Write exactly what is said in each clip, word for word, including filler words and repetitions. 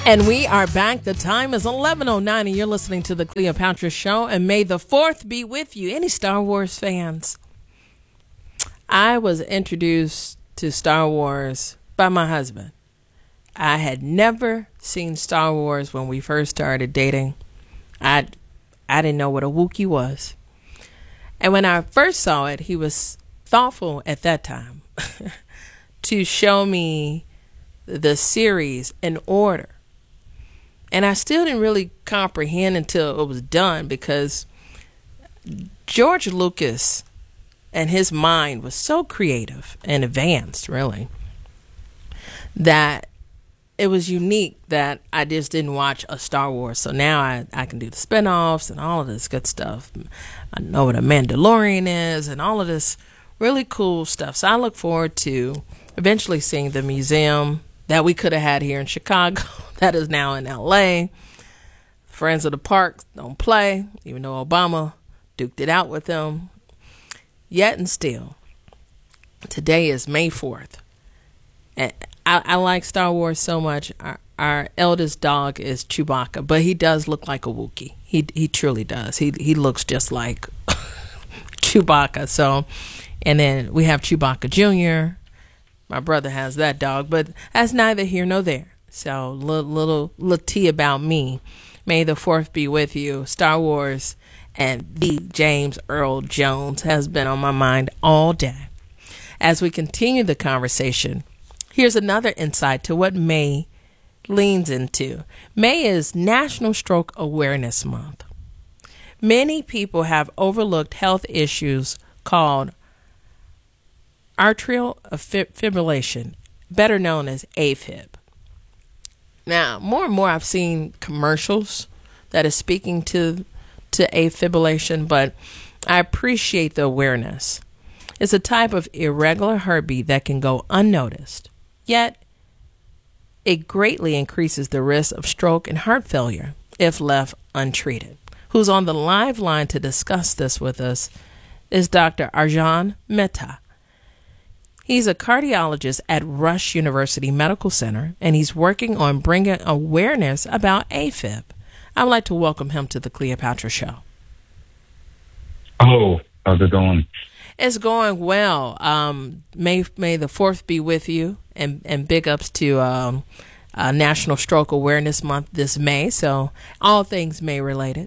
And we are back. The time is eleven oh nine and you're listening to the Cleopatra Show. And may the fourth be with you. Any Star Wars fans? I was introduced to Star Wars by my husband. I had never seen Star Wars when we first started dating. I, I didn't know what a Wookiee was. And when I first saw it, he was thoughtful at that time to show me the series in order. And I still didn't really comprehend until it was done, because George Lucas and his mind was so creative and advanced, really, that it was unique that I just didn't watch a Star Wars. So now I, I can do the spinoffs and all of this good stuff. I know what a Mandalorian is and all of this really cool stuff. So I look forward to eventually seeing the museum that we could have had here in Chicago that is now in L A. Friends of the Park don't play, even though Obama duked it out with them. Yet and still, today is May fourth. And I, I like Star Wars so much. Our, our eldest dog is Chewbacca, but he does look like a Wookiee. He he truly does. He he looks just like Chewbacca. So, and then we have Chewbacca Junior My brother has that dog, but that's neither here nor there. So, little, little, little tea about me. May the fourth be with you. Star Wars and the James Earl Jones has been on my mind all day. As we continue the conversation, here's another insight to what May leans into. May is National Stroke Awareness Month. Many people have overlooked health issues called atrial fibrillation, better known as AFib. Now, more and more I've seen commercials that is speaking to to afibrillation, but I appreciate the awareness. It's a type of irregular heartbeat that can go unnoticed, yet it greatly increases the risk of stroke and heart failure if left untreated. Who's on the live line to discuss this with us is Doctor Arjan Mehta. He's a cardiologist at Rush University Medical Center, and he's working on bringing awareness about AFib. I'd like to welcome him to the Cleopatra Show. Oh, how's it going? It's going well. Um, may May the fourth be with you, and, and big ups to um, uh, National Stroke Awareness Month this May, so all things May related.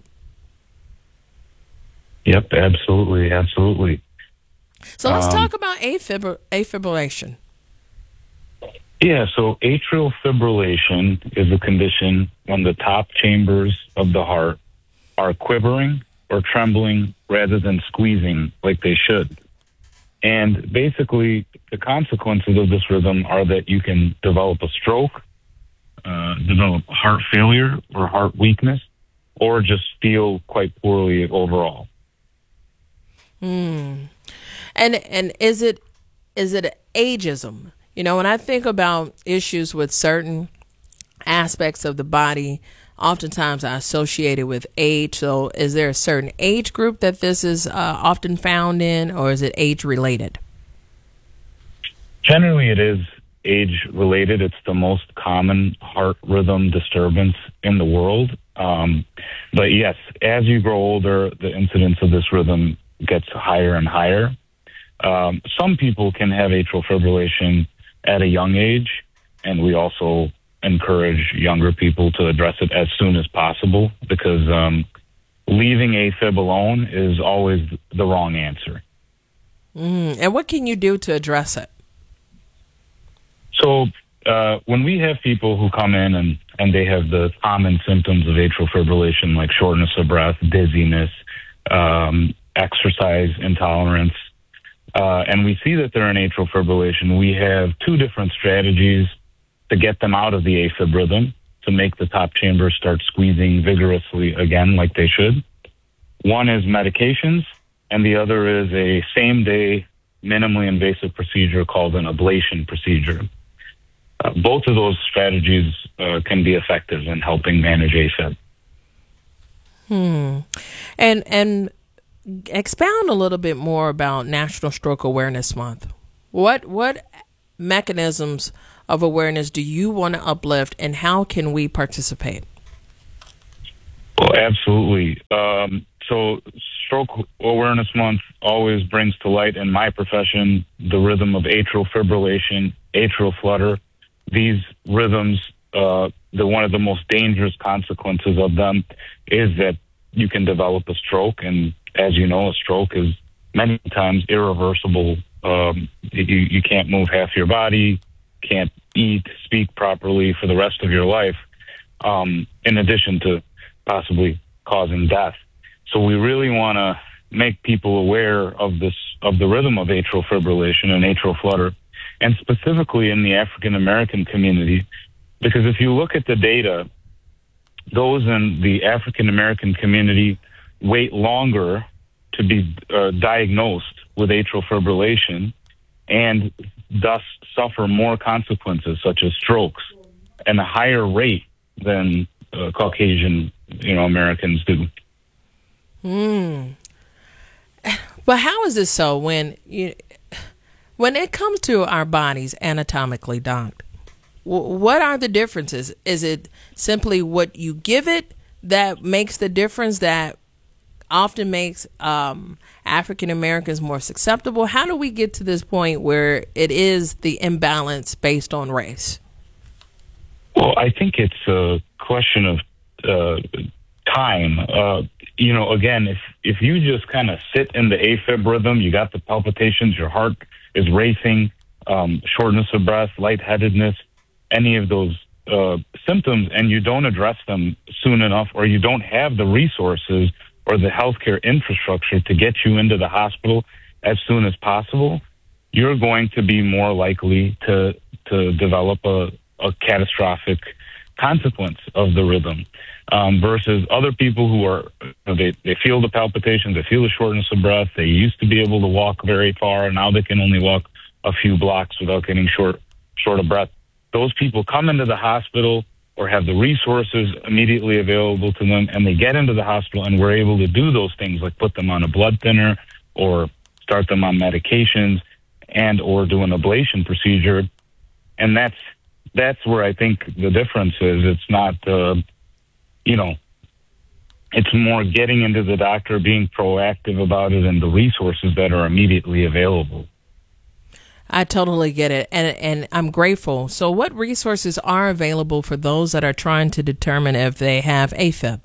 Yep, absolutely, absolutely. So let's um, talk about afib- afibrillation. Yeah, so atrial fibrillation is a condition when the top chambers of the heart are quivering or trembling rather than squeezing like they should. And basically, the consequences of this rhythm are that you can develop a stroke, uh, develop heart failure or heart weakness, or just feel quite poorly overall. Hmm. And and is it is it ageism? You know, when I think about issues with certain aspects of the body, oftentimes I associate it with age. So is there a certain age group that this is uh, often found in, or is it age related? Generally, it is age related. It's the most common heart rhythm disturbance in the world. Um, but yes, as you grow older, the incidence of this rhythm gets higher and higher. Um, some people can have atrial fibrillation at a young age, and we also encourage younger people to address it as soon as possible, because um, leaving AFib alone is always the wrong answer. Mm, and what can you do to address it? So uh, when we have people who come in and, and they have the common symptoms of atrial fibrillation, like shortness of breath, dizziness, um, exercise intolerance, Uh, and we see that they're in atrial fibrillation, we have two different strategies to get them out of the AFib rhythm, to make the top chamber start squeezing vigorously again like they should. One is medications, and the other is a same-day, minimally invasive procedure called an ablation procedure. Uh, both of those strategies uh, can be effective in helping manage AFib. Hmm. And and expound a little bit more about National Stroke Awareness Month. What what mechanisms of awareness do you want to uplift, and how can we participate? Well, absolutely. Um, so Stroke Awareness Month always brings to light in my profession the rhythm of atrial fibrillation, atrial flutter. These rhythms, uh, the one of the most dangerous consequences of them is that you can develop a stroke. And as you know, a stroke is many times irreversible. Um, you, you can't move half your body, can't eat, speak properly for the rest of your life, um, in addition to possibly causing death. So we really want to make people aware of this, of the rhythm of atrial fibrillation and atrial flutter, and specifically in the African American community, because if you look at the data, those in the African American community wait longer to be uh, diagnosed with atrial fibrillation and thus suffer more consequences such as strokes and a higher rate than uh, Caucasian, you know, Americans do. Hmm. But how is this so when you, when it comes to our bodies anatomically, Doc? What are the differences? Is it simply what you give it that makes the difference, that often makes um, African Americans more susceptible? How do we get to this point where it is the imbalance based on race? Well, I think it's a question of uh, time. Uh, you know, again, if if you just kind of sit in the AFib rhythm, you got the palpitations, your heart is racing, um, shortness of breath, lightheadedness, any of those uh, symptoms, and you don't address them soon enough, or you don't have the resources or the healthcare infrastructure to get you into the hospital as soon as possible, you're going to be more likely to to develop a, a catastrophic consequence of the rhythm, um, versus other people who are, you know, they, they feel the palpitations, they feel the shortness of breath, they used to be able to walk very far, and now they can only walk a few blocks without getting short, short of breath. Those people come into the hospital or have the resources immediately available to them, and they get into the hospital, and we're able to do those things like put them on a blood thinner or start them on medications and or do an ablation procedure. And that's that's where I think the difference is. It's not, uh, you know, it's more getting into the doctor, being proactive about it, and the resources that are immediately available. I totally get it, and and I'm grateful. So what resources are available for those that are trying to determine if they have AFib?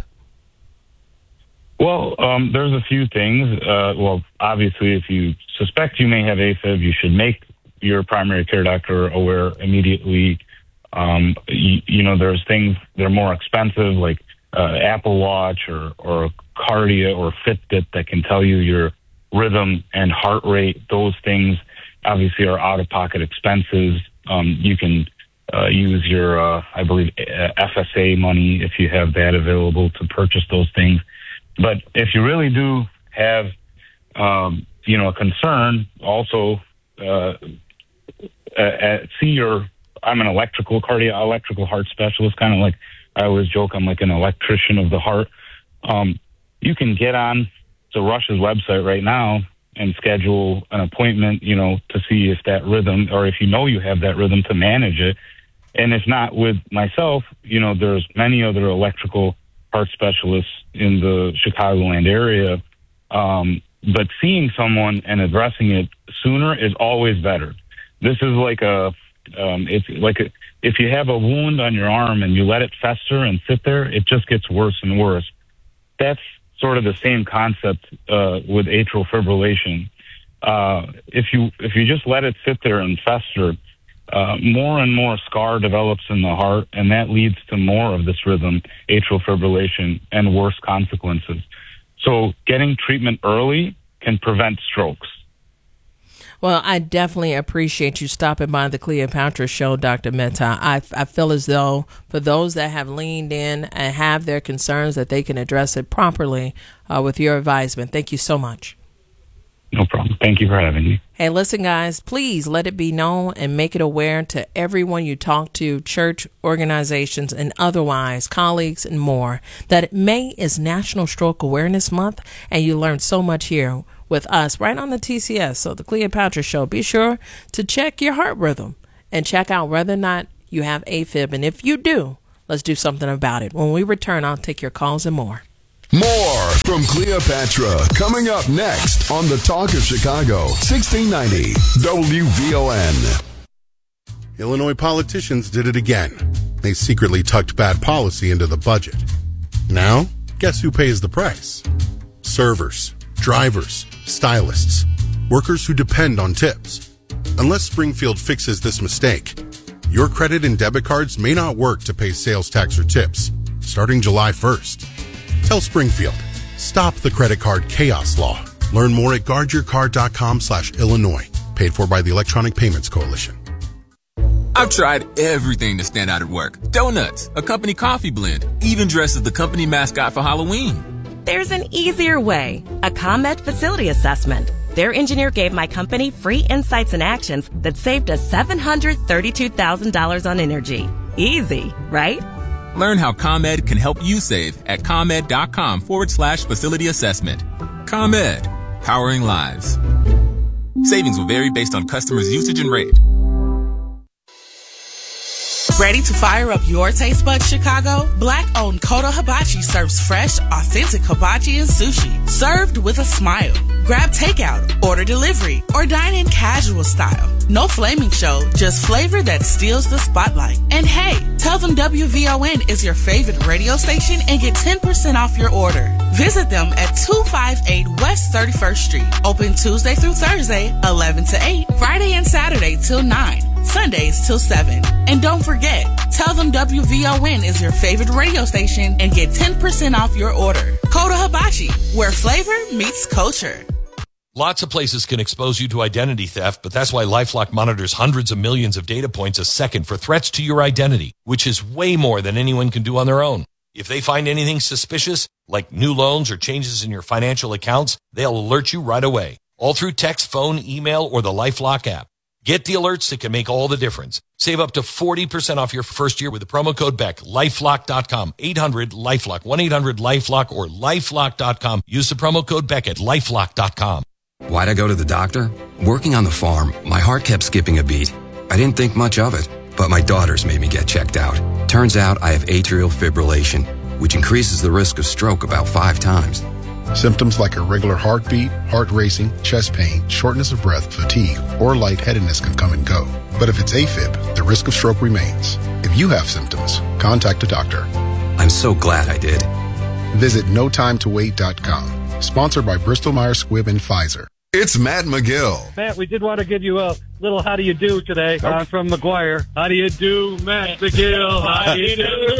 Well, um, there's a few things. Uh, well, obviously, if you suspect you may have AFib, you should make your primary care doctor aware immediately. Um, you, you know, there's things that are more expensive, like uh, Apple Watch or, or Cardia or Fitbit that can tell you your rhythm and heart rate. Those things obviously are out-of-pocket expenses. Um, you can uh, use your, uh, I believe, F S A money if you have that available to purchase those things. But if you really do have, um, you know, a concern, also uh, uh, see your, I'm an electrical cardio, electrical heart specialist, kind of like, I always joke, I'm like an electrician of the heart. Um, you can get on to Rush's website right now and schedule an appointment, you know, to see if that rhythm, or if you know you have that rhythm, to manage it. And if not with myself, you know, there's many other electrical heart specialists in the Chicagoland area. Um, but seeing someone and addressing it sooner is always better. This is like a, um, it's like a, if you have a wound on your arm and you let it fester and sit there, it just gets worse and worse. That's sort of the same concept uh, with atrial fibrillation. Uh, if you if you just let it sit there and fester, uh, more and more scar develops in the heart, and that leads to more of this rhythm, atrial fibrillation, and worse consequences. So getting treatment early can prevent strokes. Well, I definitely appreciate you stopping by the Cleopatra Show, Doctor Mehta. I, I feel as though for those that have leaned in and have their concerns, that they can address it properly uh, with your advisement. Thank you so much. No problem. Thank you for having me. Hey, listen, guys, please let it be known and make it aware to everyone you talk to, church, organizations, and otherwise, colleagues, and more, that May is National Stroke Awareness Month, and you learn so much here with us right on the T C S. So the Cleopatra Show, be sure to check your heart rhythm and check out whether or not you have AFib. And if you do, let's do something about it. When we return, I'll take your calls and more. More from Cleopatra coming up next on the Talk of Chicago, sixteen ninety W V O N. Illinois politicians did it again. They secretly tucked bad policy into the budget. Now, guess who pays the price? Servers, drivers, stylists, workers who depend on tips. Unless Springfield fixes this mistake, your credit and debit cards may not work to pay sales tax or tips starting July first. Tell Springfield, stop the credit card chaos law. Learn more at guardyourcard.com slash Illinois. Paid for by the Electronic Payments Coalition. I've tried everything to stand out at work. Donuts, a company coffee blend, even dressed as the company mascot for Halloween. There's an easier way. A ComEd facility assessment. Their engineer gave my company free insights and actions that saved us seven hundred thirty-two thousand dollars on energy. Easy, right? Learn how ComEd can help you save at ComEd.com forward slash facility assessment. ComEd, powering lives. Savings will vary based on customers' usage and rate. Ready to fire up your taste buds, Chicago? Black-owned Koto Hibachi serves fresh, authentic hibachi and sushi, served with a smile. Grab takeout, order delivery, or dine in casual style. No flaming show, just flavor that steals the spotlight. And hey, tell them W V O N is your favorite radio station and get ten percent off your order. Visit them at two fifty-eight West thirty-first Street. Open Tuesday through Thursday, eleven to eight, Friday and Saturday till nine. Sundays till seven. And don't forget, tell them W V O N is your favorite radio station and get ten percent off your order. Koto Hibachi, where flavor meets culture. Lots of places can expose you to identity theft, but that's why LifeLock monitors hundreds of millions of data points a second for threats to your identity, which is way more than anyone can do on their own. If they find anything suspicious, like new loans or changes in your financial accounts, they'll alert you right away, all through text, phone, email, or the LifeLock app. Get the alerts that can make all the difference. Save up to forty percent off your first year with the promo code Beck. LifeLock dot com, eight hundred LifeLock, one eight hundred LifeLock, or LifeLock dot com. Use the promo code Beck at LifeLock dot com. Why'd I go to the doctor? Working on the farm, my heart kept skipping a beat. I didn't think much of it, but my daughters made me get checked out. Turns out I have atrial fibrillation, which increases the risk of stroke about five times. Symptoms like irregular heartbeat, heart racing, chest pain, shortness of breath, fatigue, or lightheadedness can come and go. But if it's AFib, the risk of stroke remains. If you have symptoms, contact a doctor. I'm so glad I did. Visit no time to wait dot com. Sponsored by Bristol Myers Squibb and Pfizer. It's Matt McGill. Matt, we did want to give you a little how do you do today. I'm from McGuire. How do you do, Matt McGill? How do you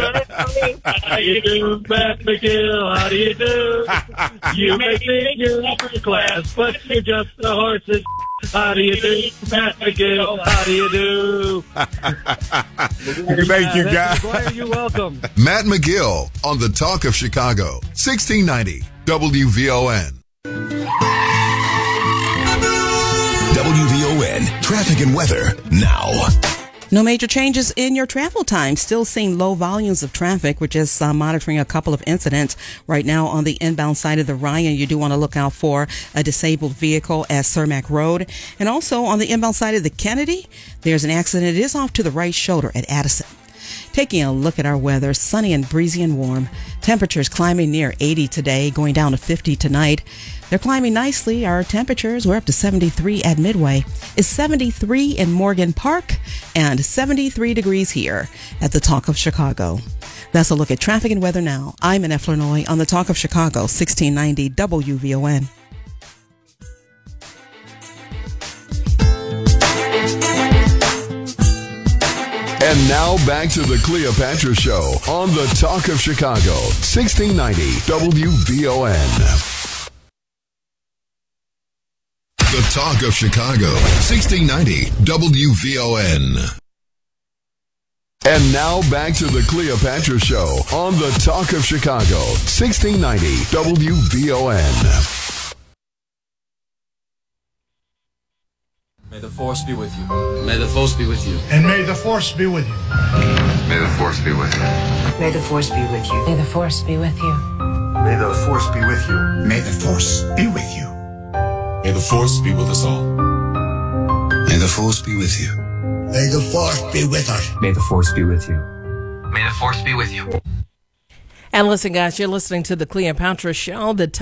do? How do you do, Matt McGill? How do you do? You may think you're upper class, but you're just a horse's. How do you do, Matt McGill? How do you do? Thank you, guys. McGuire, you're welcome. Matt McGill on the Talk of Chicago, sixteen ninety W V O N. W V O N traffic and weather now. No major changes in your travel time. Still seeing low volumes of traffic. We're just uh, monitoring a couple of incidents right now on the inbound side of the Ryan. You do want to look out for a disabled vehicle at Cermak Road. And also on the inbound side of the Kennedy, there's an accident. It is off to the right shoulder at Addison. Taking a look at our weather, sunny and breezy and warm. Temperatures climbing near eighty today, going down to fifty tonight. They're climbing nicely. Our temperatures, we're up to seventy-three at Midway. It's seventy-three in Morgan Park and seventy-three degrees here at the Talk of Chicago. That's a look at traffic and weather now. I'm in Flanoy on the Talk of Chicago, sixteen ninety W V O N. And now back to the Cleopatra Show on the Talk of Chicago, sixteen ninety W V O N. The Talk of Chicago, sixteen ninety W V O N. And now back to the Cleopatra Show on the Talk of Chicago, sixteen ninety W V O N. May the force be with you. May the force be with you. And may the force be with you. May the force be with you. May the force be with you. May the force be with you. May the force be with you. May the force be with you. May the force be with us all. May the force be with you. May the force be with us. May the force be with you. May the force be with you. And listen, guys, you're listening to the Cleopatra Show. The